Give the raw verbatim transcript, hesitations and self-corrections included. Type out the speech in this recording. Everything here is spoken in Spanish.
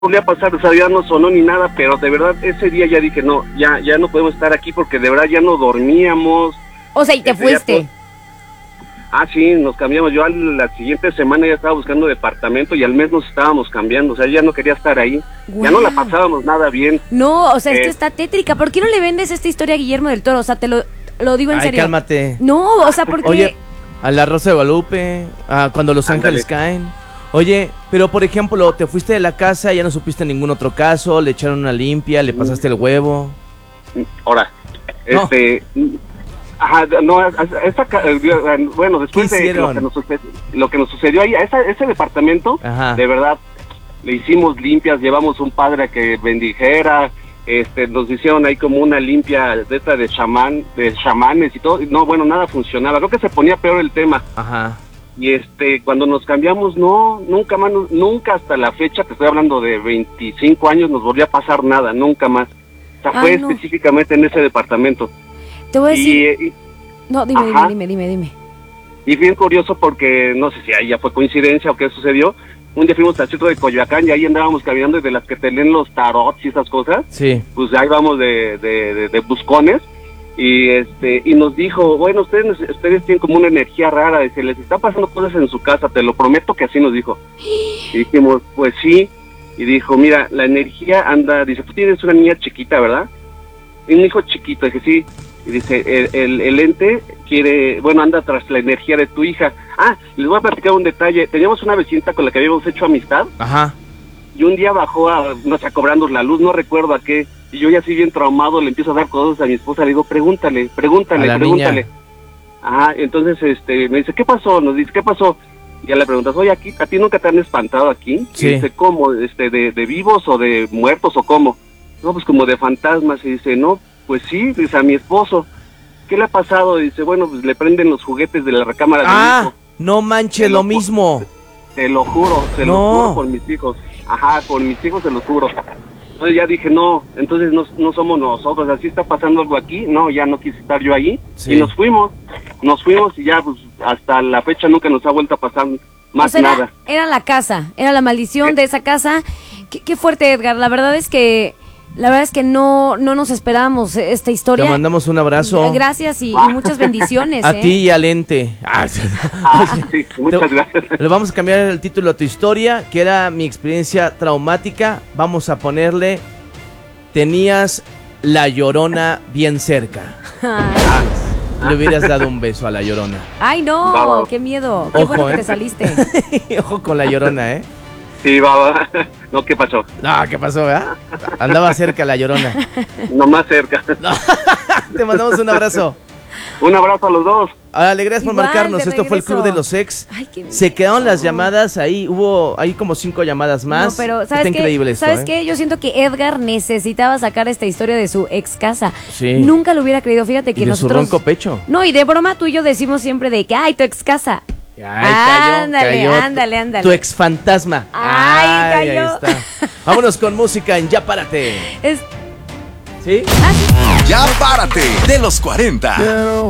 volvió a pasar, o sea, ya no sonó ni nada, pero de verdad ese día ya dije, no, ya ya no podemos estar aquí porque de verdad ya no dormíamos. O sea, y te Este, fuiste. ya Ah, sí, nos cambiamos. Yo a la siguiente semana ya estaba buscando departamento y al mes nos estábamos cambiando. O sea, ya no quería estar ahí. Wow. Ya no la pasábamos nada bien. No, o sea, Eh, es que está tétrica. ¿Por qué no le vendes esta historia a Guillermo del Toro? O sea, te lo, lo digo en Ay, serio. cálmate. No, o sea, porque... Oye, a la Rosa de Guadalupe, a cuando los Ándale. ángeles caen. Oye, pero por ejemplo, te fuiste de la casa, ya no supiste ningún otro caso, le echaron una limpia, le pasaste el huevo. Ahora, No. este... Ajá, no, esta, ca- eh, bueno, después ¿Qué de lo hicieron? que, nos sucedió, lo que nos sucedió ahí, a esa- ese departamento, Ajá. de verdad, le hicimos limpias, llevamos un padre a que bendijera, este, nos hicieron ahí como una limpia de esta de chamán, de chamanes y todo, y no, bueno, nada funcionaba, creo que se ponía peor el tema, Ajá. y este, cuando nos cambiamos, no, nunca más, nunca hasta la fecha, te estoy hablando de veinticinco años, nos volvió a pasar nada, nunca más, o sea, fue Ay, no. específicamente en ese departamento. Te voy a decir... Y, y, No, dime, Ajá. dime, dime, dime, dime. Y bien curioso porque, no sé si ahí ya fue coincidencia o qué sucedió, un día fuimos al centro de Coyoacán y ahí andábamos caminando y de las que te leen los tarots y esas cosas, Sí. pues ahí vamos de, de, de, de buscones y este y nos dijo, bueno, ustedes ustedes tienen como una energía rara, se les está pasando cosas en su casa, te lo prometo que así nos dijo. Y dijimos, pues sí, y dijo, mira, la energía anda, dice, tú tienes una niña chiquita, ¿verdad? Y un hijo chiquito, dije, sí. Y dice, el, el, el ente quiere, bueno, anda tras la energía de tu hija. Ah, les voy a platicar un detalle. Teníamos una vecina con la que habíamos hecho amistad Ajá. y un día bajó a, no sé, a cobrarnos la luz, no recuerdo a qué. Y yo ya así bien traumado le empiezo a dar cosas a mi esposa. Le digo, pregúntale, pregúntale, A la pregúntale. niña. Ajá, entonces este me dice, ¿qué pasó? Nos dice, ¿qué pasó? Y ya le preguntas, oye, aquí, ¿a ti nunca te han espantado aquí? Sí. Y dice, ¿cómo? Este, de, ¿De vivos o de muertos o cómo? No, pues como de fantasmas. Y dice, no, pues sí, dice, a mi esposo. ¿Qué le ha pasado? Y dice, bueno, pues le prenden los juguetes de la recámara de mi Ah, hijo. no manches, Te lo lo ju- mismo. Te lo juro, te No. lo juro por mis hijos. Ajá, por mis hijos se lo juro. Entonces ya dije, no, entonces no, no somos nosotros, así está pasando algo aquí, no, ya no quise estar yo ahí. Sí. Y nos fuimos, nos fuimos y ya pues hasta la fecha nunca nos ha vuelto a pasar O más sea, era, nada. era la casa, era la maldición de esa casa. Qué, qué fuerte, Edgar. La verdad es que... La verdad es que no, no nos esperábamos esta historia. Te mandamos un abrazo. Gracias y, y muchas bendiciones. A ¿eh? ti y al ente. Ah, sí. Ah, sí, muchas Te- gracias. Le vamos a cambiar el título a tu historia, que era mi experiencia traumática. Vamos a ponerle, tenías la Llorona bien cerca. Le hubieras dado un beso a la Llorona. Ay, no, Vamos. qué miedo. Qué Ojo, bueno que ¿eh? te saliste. Ojo con la Llorona, ¿eh? Sí, va, va. No, ¿qué pasó? No, ¿qué pasó, verdad? Andaba cerca la Llorona. No más cerca. Te mandamos un abrazo. Un abrazo a los dos. Órale, gracias por Igual, marcarnos. de Esto fue el Club regreso. de los Ex. Ay, qué Se quedaron miedo. las llamadas ahí. Hubo ahí como cinco llamadas más. No, pero ¿sabes Está qué? increíble esto, ¿Sabes ¿eh? qué? Yo siento que Edgar necesitaba sacar esta historia de su ex casa. Sí. Nunca lo hubiera creído. Fíjate que Y de nosotros... su ronco pecho. No, y de broma tú y yo decimos siempre de que, ay, tu ex casa. Ay, cayó, Ándale, cayó. ándale, ándale. Tu ex fantasma. Ay, cayó. Ahí está. Vámonos con música en Ya Párate. Es... ¿Sí? Ah, sí. Ya párate de los cuarenta.